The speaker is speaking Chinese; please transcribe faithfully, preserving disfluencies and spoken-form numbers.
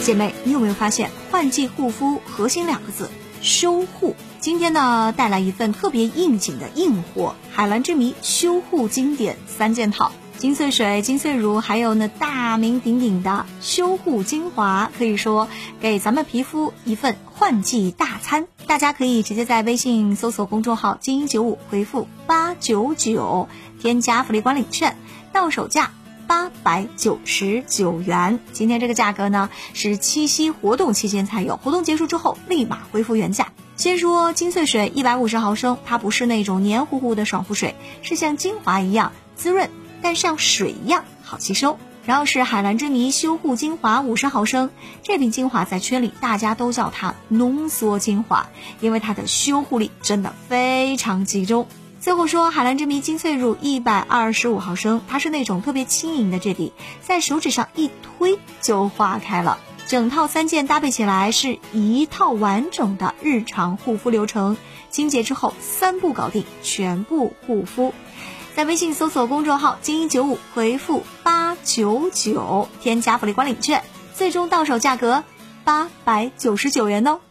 姐妹，你有没有发现换季护肤核心两个字修护？今天呢带来一份特别应景的硬货，海蓝之谜修护经典三件套，金穗水、金穗乳，还有呢大名鼎鼎的修护精华，可以说给咱们皮肤一份换季大餐。大家可以直接在微信搜索公众号精英九五回复八九九，添加福利管理券，到手价八百九十九元。今天这个价格呢是七夕活动期间才有，活动结束之后立马恢复原价。先说金穗水一百五十毫升，它不是那种黏糊糊的爽肤水，是像精华一样滋润，但像水一样好吸收。然后是海蓝之谜修护精华五十毫升，这瓶精华在圈里大家都叫它浓缩精华，因为它的修护力真的非常集中。最后说海蓝之谜金穗乳一百二十五毫升，它是那种特别轻盈的质地，在手指上一推就化开了。整套三件搭配起来是一套完整的日常护肤流程，清洁之后三步搞定全部护肤。在微信搜索公众号精英九五回复八九九，添加福利管理券，最终到手价格八百九十九元哦。